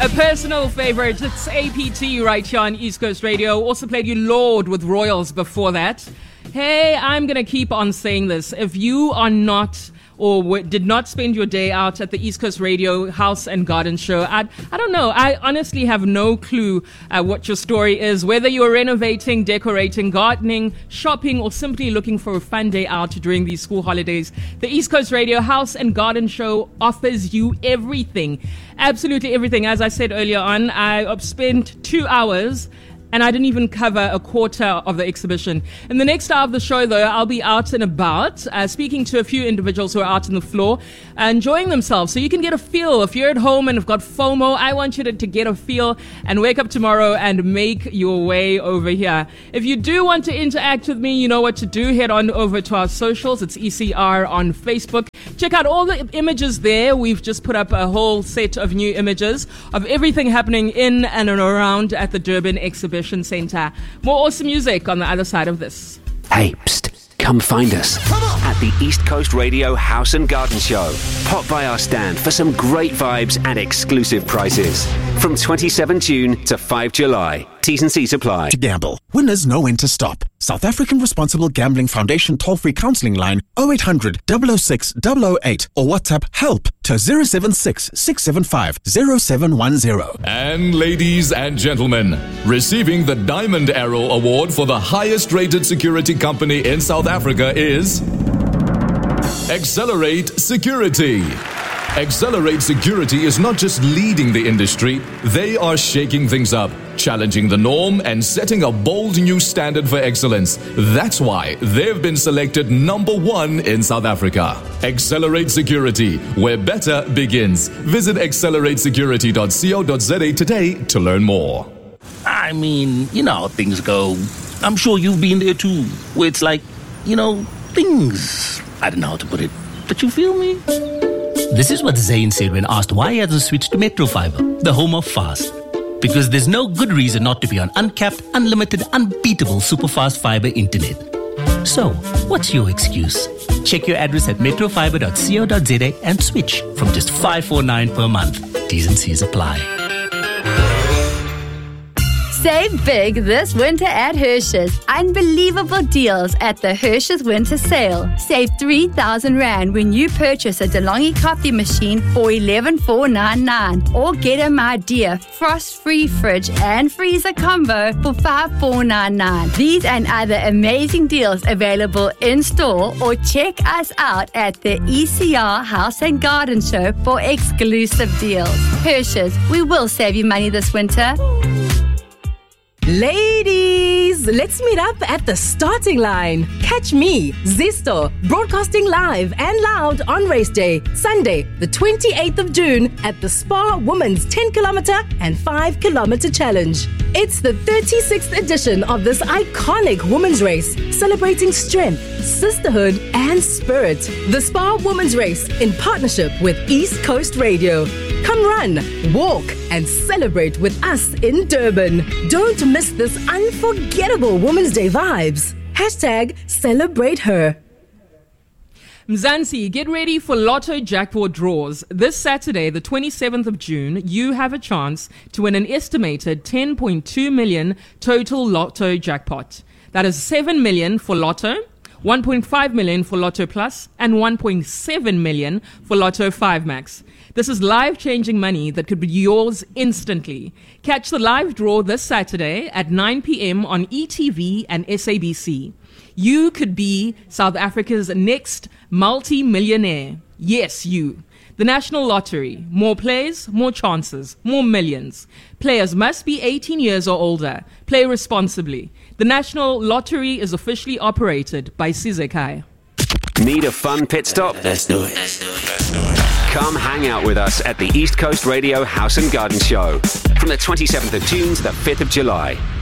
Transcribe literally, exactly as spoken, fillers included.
A personal favorite, it's A P T right here on East Coast Radio. Also played you Lord with Royals before that. Hey, I'm going to keep on saying this. If you are not or w- did not spend your day out at the East Coast Radio House and Garden Show, I, I don't know. I honestly have no clue uh, what your story is, whether you're renovating, decorating, gardening, shopping, or simply looking for a fun day out during these school holidays. The East Coast Radio House and Garden Show offers you everything. Absolutely everything. As I said earlier on, I spent two hours and I didn't even cover a quarter of the exhibition. In the next hour of the show, though, I'll be out and about, uh, speaking to a few individuals who are out on the floor, uh, enjoying themselves. So you can get a feel. If you're at home and have got FOMO, I want you to, to get a feel and wake up tomorrow and make your way over here. If you do want to interact with me, you know what to do. Head on over to our socials. It's E C R on Facebook. Check out all the images there. We've just put up a whole set of new images of everything happening in and around at the Durban Exhibition Centre. More awesome music on the other side of this. Hey, psst, come find us at the East Coast Radio House and Garden Show. Pop by our stand for some great vibes and exclusive prices. From twenty-seventh of June to fifth of July. T's and C's apply. To gamble. Winners know when to stop. South African Responsible Gambling Foundation toll-free counselling line oh eight hundred, double oh six, double oh eight or WhatsApp HELP to zero seven six, six seven five, zero seven one zero. And ladies and gentlemen, receiving the Diamond Arrow Award for the highest rated security company in South Africa is Accelerate Security. Accelerate Security is not just leading the industry, they are shaking things up, challenging the norm and setting a bold new standard for excellence. That's why they've been selected number one in South Africa. Accelerate Security, where better begins. Visit accelerate security dot co dot za today to learn more. I mean, you know how things go. I'm sure you've been there too, where it's like, you know, things, I don't know how to put it, but you feel me? This is what Zayn said when asked why he hasn't switched to Metro Fiber, the home of fast. Because there's no good reason not to be on uncapped, unlimited, unbeatable super-fast fiber internet. So, what's your excuse? Check your address at metro fiber dot co dot za and switch from just five forty-nine per month. T's and C's apply. Save big this winter at Hershey's. Unbelievable deals at the Hershey's Winter Sale. Save three thousand rand when you purchase a DeLonghi coffee machine for eleven thousand four hundred ninety-nine. Or get a My Dear frost-free fridge and freezer combo for five thousand four hundred ninety-nine. These and other amazing deals available in store, or check us out at the E C R House and Garden Show for exclusive deals. Hershey's, we will save you money this winter. Ladies, let's meet up at the starting line. Catch me, Zisto, broadcasting live and loud on race day, Sunday, the twenty-eighth of June at the Spa Women's ten kilometer and five kilometer challenge. It's the thirty-sixth edition of this iconic women's race, celebrating strength, sisterhood, and spirit. The Spa Women's Race in partnership with East Coast Radio. Come run, walk, and celebrate with us in Durban. Don't miss this unforgettable Women's Day vibes. Hashtag celebrate her. Mzansi, get ready for Lotto jackpot draws. This Saturday, the twenty-seventh of June, you have a chance to win an estimated ten point two million total Lotto jackpot. That is seven million for Lotto, one point five million for Lotto Plus, and one point seven million for Lotto five Max. This is life-changing money that could be yours instantly. Catch the live draw this Saturday at nine p.m. on E T V and S A B C. You could be South Africa's next multi-millionaire. Yes, you. The National Lottery. More plays, more chances, more millions. Players must be eighteen years or older. Play responsibly. The National Lottery is officially operated by Sizekai. Need a fun pit stop? Let's do it. Let's do it. Let's do it. Come hang out with us at the East Coast Radio House and Garden Show from the twenty-seventh of June to the fifth of July.